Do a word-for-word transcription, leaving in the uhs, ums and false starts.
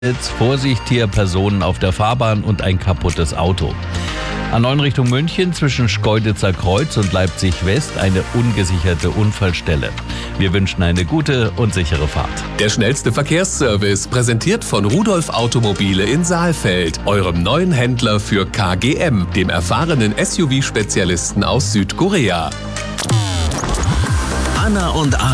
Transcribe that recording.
Jetzt Vorsicht, hier Personen auf der Fahrbahn und ein kaputtes Auto. A neun Richtung München zwischen Schkeuditzer Kreuz und Leipzig West eine ungesicherte Unfallstelle. Wir wünschen eine gute und sichere Fahrt. Der schnellste Verkehrsservice, präsentiert von Rudolf Automobile in Saalfeld, eurem neuen Händler für K G M, dem erfahrenen S U V-Spezialisten aus Südkorea. Anna und